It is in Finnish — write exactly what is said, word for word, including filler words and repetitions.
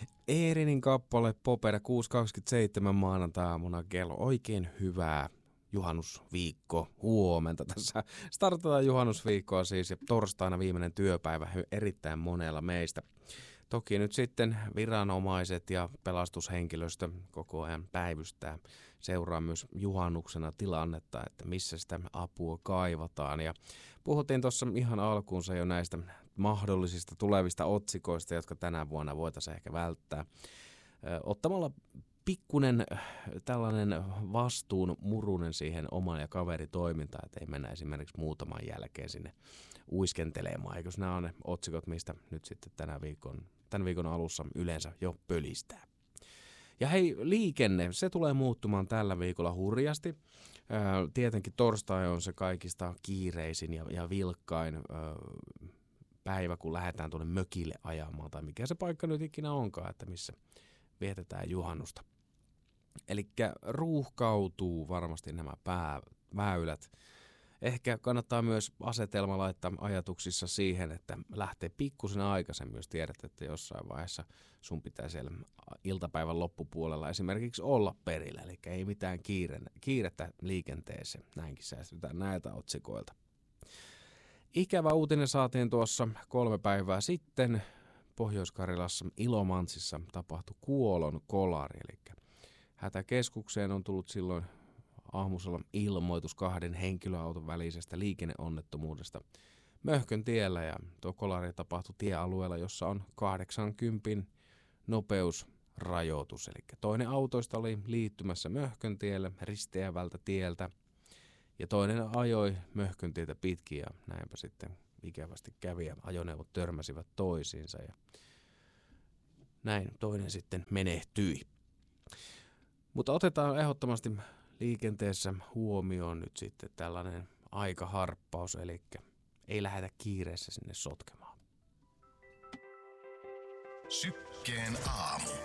Eerinin kappale Popera kuusi kaksikymmentäseitsemän maanantai-aamuna kello. Oikein hyvää juhannusviikko huomenta. Tässä startataan juhannusviikkoa siis ja torstaina viimeinen työpäivä erittäin monella meistä. Toki nyt sitten viranomaiset ja pelastushenkilöstö koko ajan päivystää, seuraa myös juhannuksena tilannetta, että missä sitä apua kaivataan. Ja puhuttiin tuossa ihan alkuunsa jo näistä mahdollisista tulevista otsikoista, jotka tänä vuonna voitaisiin ehkä välttää. Ottamalla pikkunen tällainen vastuun murunen siihen oman ja kaveritoimintaan, että ei mennä esimerkiksi muutaman jälkeen sinne uiskentelemaan. Eikös nämä on ne otsikot, mistä nyt sitten tänä viikon, tämän viikon alussa yleensä jo pölistää. Ja hei, liikenne, se tulee muuttumaan tällä viikolla hurjasti. Ää, tietenkin torstai on se kaikista kiireisin ja, ja vilkkain ää, päivä, kun lähdetään tuonne mökille ajamaan, tai mikä se paikka nyt ikinä onkaan, että missä vietetään juhannusta. Elikkä ruuhkautuu varmasti nämä pääväylät. Ehkä kannattaa myös asetelma laittaa ajatuksissa siihen, että lähtee pikkusen aikaisemmin, jos tiedät, että jossain vaiheessa sun pitää siellä iltapäivän loppupuolella esimerkiksi olla perillä. Eli ei mitään kiire, kiirettä liikenteeseen. Näinkin säästytään näiltä otsikoilta. Ikävä uutinen saatiin tuossa kolme päivää sitten. Pohjois-Karjalassa Ilomantsissa tapahtui kuolon kolari, eli hätäkeskukseen on tullut silloin aamusella ilmoitus kahden henkilöauton välisestä liikenneonnettomuudesta Möhkön tiellä, ja tuo kolari tapahtui tiealueella, jossa on kahdeksankymmentä nopeusrajoitus, eli toinen autoista oli liittymässä Möhkön tielle risteävältä tieltä, ja toinen ajoi Möhkön tietä pitkin, ja näinpä sitten ikävästi kävi ja ajoneuvot törmäsivät toisiinsa ja näin toinen sitten menehtyi. Mutta otetaan ehdottomasti liikenteessä huomioon nyt sitten tällainen aikaharppaus, eli ei lähdetä kiireessä sinne sotkemaan. Sykkeen aamu.